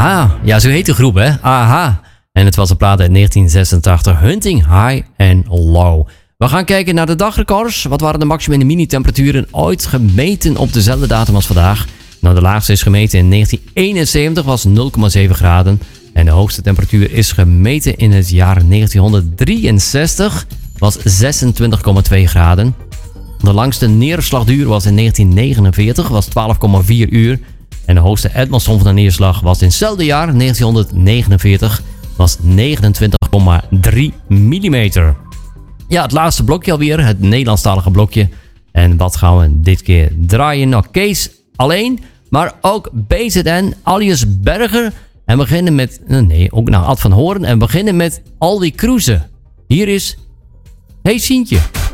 AHA. Ja, zo heet de groep, hè? AHA. En het was een plaat uit 1986. Hunting High and Low. We gaan kijken naar de dagrecords. Wat waren de maximum en de mini-temperaturen ooit gemeten op dezelfde datum als vandaag? Nou, de laagste is gemeten in 1971, was 0,7 graden. En de hoogste temperatuur is gemeten in het jaar 1963, was 26,2 graden. De langste neerslagduur was in 1949, was 12,4 uur. En de hoogste atmosfeer van de neerslag was in hetzelfde jaar, 1949, was 29,3 millimeter. Ja, het laatste blokje alweer, het Nederlandstalige blokje. En wat gaan we dit keer draaien? Nou, Kees alleen, maar ook BZN, alias Berger. En we beginnen met, ook naar Ad van Hoorn. En we beginnen met Alwie Kroeze. Hier is Hey Sientje.